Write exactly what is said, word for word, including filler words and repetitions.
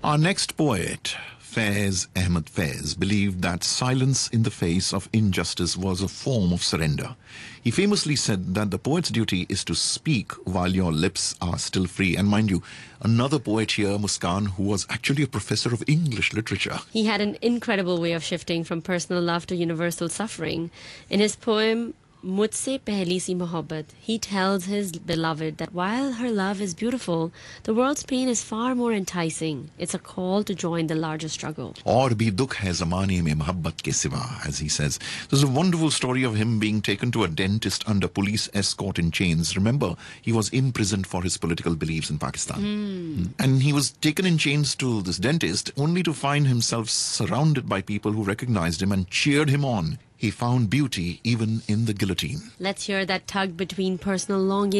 Our next poet, Faiz Ahmed Faiz, believed that silence in the face of injustice was a form of surrender. He famously said that the poet's duty is to speak while your lips are still free. And mind you, another poet here, Muskan, who was actually a professor of English literature. He had an incredible way of shifting from personal love to universal suffering. In his poem, Mujhse Pehli Si Mohabbat, he tells his beloved that while her love is beautiful, the world's pain is far more enticing. It's a call to join the larger struggle. Aur bhi dukh hai zamane mein mohabbat ke siwa, as he says. There's a wonderful story of him being taken to a dentist under police escort in chains. Remember, he was imprisoned for his political beliefs in Pakistan. Mm. And he was taken in chains to this dentist only to find himself surrounded by people who recognized him and cheered him on. He found beauty even in the guillotine. Let's hear that tug between personal longing